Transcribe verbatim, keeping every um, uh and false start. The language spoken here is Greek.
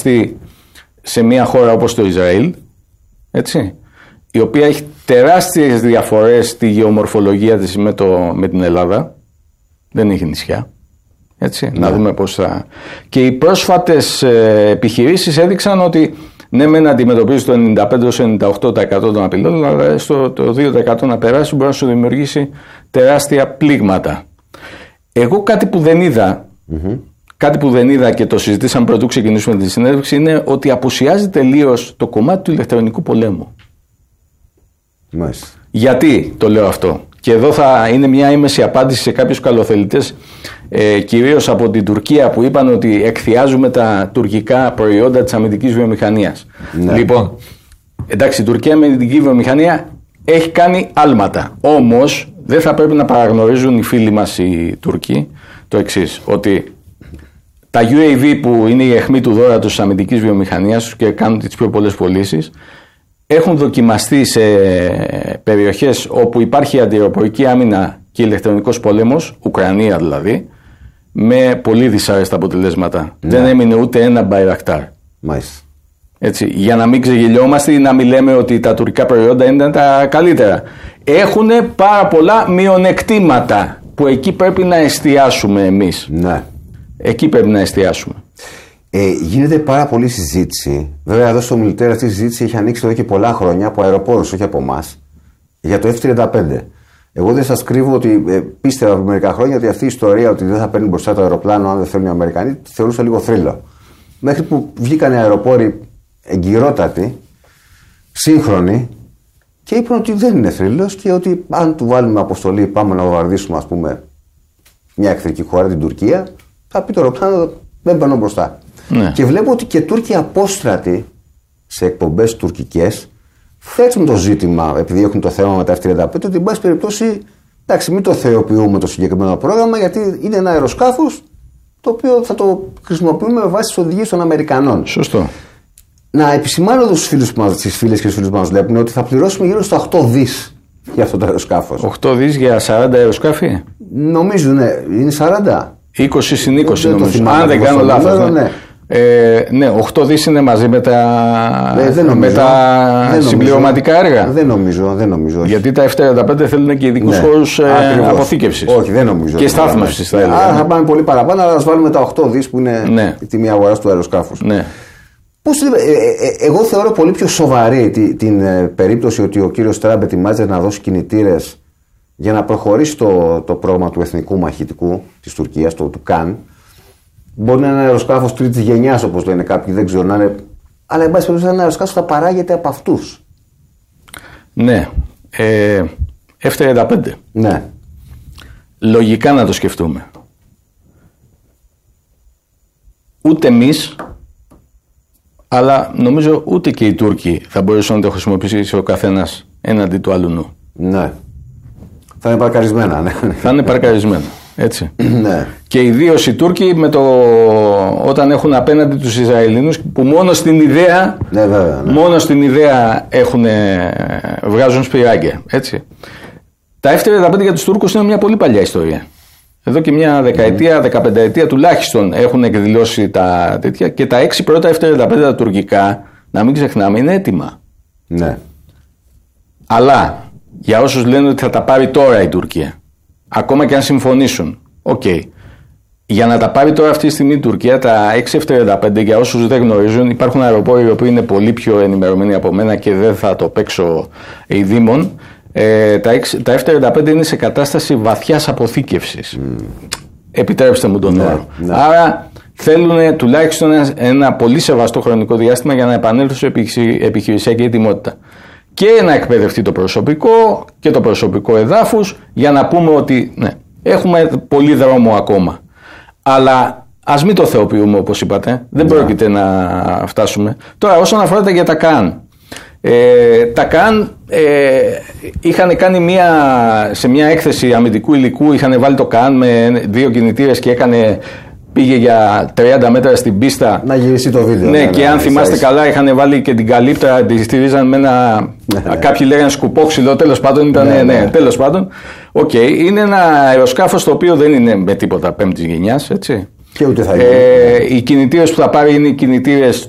δοκιμαστεί σε μια χώρα όπως το Ισραήλ, έτσι, η οποία έχει τεράστιες διαφορές στη γεωμορφολογία της με, το, με την Ελλάδα. Δεν έχει νησιά. Έτσι, ναι. Να δούμε πώς θα... Και οι πρόσφατες ε, επιχειρήσεις έδειξαν ότι ναι, μεν αντιμετωπίζει το ενενήντα πέντε με ενενήντα οκτώ τοις εκατό των απειλών, αλλά στο το δύο τοις εκατό να περάσει μπορεί να σου δημιουργήσει τεράστια πλήγματα. Εγώ κάτι που δεν είδα, mm-hmm. κάτι που δεν είδα και το συζητήσαμε πρωτού ξεκινήσουμε τη συνέντευξη, είναι ότι απουσιάζει τελείως το κομμάτι του ηλεκτρονικού πολέμου. Μάλιστα. Γιατί το λέω αυτό? Και εδώ θα είναι μια έμεση απάντηση σε κάποιους καλοθελητές, ε, κυρίως από την Τουρκία, που είπαν ότι εκθιάζουμε τα τουρκικά προϊόντα της αμυντικής βιομηχανίας. Ναι. Λοιπόν, εντάξει, η Τουρκία με αμυντική βιομηχανία έχει κάνει άλματα. Όμως δεν θα πρέπει να παραγνωρίζουν οι φίλοι μας οι Τούρκοι το εξής, ότι τα γιου έι βι που είναι η αιχμή του δώρατος της αμυντικής βιομηχανίας και κάνουν τις πιο πολλές πωλήσεις, έχουν δοκιμαστεί σε περιοχές όπου υπάρχει αντιαεροπορική άμυνα και ηλεκτρονικός πόλεμος, Ουκρανία δηλαδή, με πολύ δυσάρεστα αποτελέσματα. Ναι. Δεν έμεινε ούτε ένα Μπαϊρακτάρ. Μάλιστα. Έτσι, για να μην ξεγελιόμαστε ή να μην λέμε ότι τα τουρκικά προϊόντα είναι τα καλύτερα. Έχουν πάρα πολλά μειονεκτήματα που εκεί πρέπει να εστιάσουμε εμείς. Ναι. Εκεί πρέπει να εστιάσουμε. Ε, γίνεται πάρα πολλή συζήτηση. Βέβαια, εδώ στο Μιλιτέρ αυτή η συζήτηση έχει ανοίξει εδώ και πολλά χρόνια από αεροπόρους, όχι από εμάς, για το εφ τριάντα πέντε. Εγώ δεν σας κρύβω ότι ε, πίστευα από μερικά χρόνια ότι αυτή η ιστορία ότι δεν θα παίρνει μπροστά το αεροπλάνο αν δεν θέλουν οι Αμερικανοί, τη θεωρούσα λίγο θρύλο. Μέχρι που βγήκαν οι αεροπόροι εγκυρότατοι, σύγχρονοι, και είπαν ότι δεν είναι θρύλος και ότι αν του βάλουμε αποστολή, πάμε να βομβαρδίσουμε, ας πούμε, μια εχθρική χώρα, την Τουρκία, θα πει το αεροπλάνο δεν παίρνω μπροστά. Ναι. Και βλέπω ότι και Τούρκοι απόστρατοι σε εκπομπές τουρκικές θέτουν το ζήτημα, επειδή έχουν το θέμα με τα εφ τριάντα πέντε, ότι εν πάση περιπτώσει, εντάξει, μην το θεοποιούμε το συγκεκριμένο πρόγραμμα, γιατί είναι ένα αεροσκάφος το οποίο θα το χρησιμοποιούμε με βάση τις οδηγίες των Αμερικανών. Σωστό. Να επισημάνω εδώ στους φίλους μας, στις φίλες και στους φίλους μας βλέπουν ότι θα πληρώσουμε γύρω στα οκτώ δις για αυτό το αεροσκάφος. οκτώ δις για σαράντα αεροσκάφη? Νομίζω, ναι, είναι σαράντα. είκοσι συν είκοσι δεν νομίζω. Θυμάμαι, αν δεν κάνω λάθος. Ναι. Ναι. Ε, ναι, οκτώ δις είναι μαζί με τα, ε, δεν νομίζω, με τα δεν συμπληρωματικά νομίζω, έργα. Δεν νομίζω, δεν νομίζω. Γιατί τα εφ τριάντα πέντε θέλουν και ειδικούς ναι, χώρους ε, αποθήκευσης. Όχι, δεν νομίζω. Και στάθμευσης θα έλεγα. Άρα θα πάμε πολύ παραπάνω, αλλά ας βάλουμε τα οκτώ δις που είναι ναι. η τιμή αγοράς του αεροσκάφους. Ναι. Πώς, ε, ε, εγώ θεωρώ πολύ πιο σοβαρή την, την ε, περίπτωση ότι ο κύριος Τραμπ ετοιμάζεται να δώσει κινητήρες για να προχωρήσει το, το πρόγραμμα του εθνικού μαχητικού της Τουρκίας, το του Καν. Μπορεί να είναι ένα αεροσκάφος τρίτης γενιάς, όπως λένε κάποιοι, δεν ξέρω να είναι. Αλλά εν πάση περιπτώσει ένα αεροσκάφος θα παράγεται από αυτούς. Ναι. Ε, εφ τριάντα πέντε. Ναι. Λογικά να το σκεφτούμε. Ούτε εμείς, αλλά νομίζω ούτε και οι Τούρκοι θα μπορούσαν να το χρησιμοποιήσει ο καθένας έναντι του αλλού. Ναι. Θα είναι παρκαρισμένα, ναι. Θα είναι παρκαρισμένα. Έτσι. Ναι. Και ιδίως οι Τούρκοι με το, όταν έχουν απέναντι τους Ισραηλινούς που μόνο στην ιδέα, ναι, βέβαια, ναι. μόνο στην ιδέα έχουν, βγάζουν σπυράκια. Έτσι. Τα εφ τριάντα πέντε για τους Τούρκους είναι μια πολύ παλιά ιστορία. Εδώ και μια δεκαετία, mm. δεκαπενταετία τουλάχιστον έχουν εκδηλώσει τα τέτοια, και τα έξι πρώτα εφ τριάντα πέντε τα τουρκικά, να μην ξεχνάμε, είναι έτοιμα. Ναι. Αλλά για όσους λένε ότι θα τα πάρει τώρα η Τουρκία, ακόμα και αν συμφωνήσουν, οκ. Okay. Για να τα πάρει τώρα αυτή τη στιγμή η Τουρκία, τα έξι εφ τριάντα πέντε, για όσους δεν γνωρίζουν, υπάρχουν αεροπόροι οι οποίοι είναι πολύ πιο ενημερωμένοι από μένα και δεν θα το παίξω η Δήμον. Ε, τα, τα εφ τριάντα πέντε είναι σε κατάσταση βαθιάς αποθήκευσης. Mm. Επιτρέψτε μου τον όρο. Ναι, ναι. Άρα θέλουν τουλάχιστον ένα, ένα πολύ σεβαστό χρονικό διάστημα για να επανέλθουν σε επιχειρησιακή ετοιμότητα. Και να εκπαιδευτεί το προσωπικό και το προσωπικό εδάφους, για να πούμε ότι ναι, έχουμε πολύ δρόμο ακόμα. Αλλά ας μην το θεοποιούμε, όπως είπατε. Δεν yeah. πρόκειται να φτάσουμε. Τώρα, όσον αφορά τα για τα ΚΑΝ. Ε, τα ΚΑΝ ε, είχαν κάνει μια, σε μια έκθεση αμυντικού υλικού, είχαν βάλει το ΚΑΝ με δύο κινητήρες και έκανε... Πήγε για τριάντα μέτρα στην πίστα. Να γυρίσει το βίντεο. Ναι, ναι, και ναι, αν ναι, θυμάστε ναι, καλά, είχαν βάλει και την καλύπτρα, τη στηρίζαν με ένα. Ναι, ναι. Κάποιοι λέγανε σκουπόξυλο, τέλος πάντων ήταν. Ναι, ναι, ναι, τέλος πάντων. Οκ, okay, είναι ένα αεροσκάφος το οποίο δεν είναι με τίποτα πέμπτης γενιάς, έτσι. Και ούτε θα γίνει. Ε, οι κινητήρες που θα πάρει είναι οι κινητήρες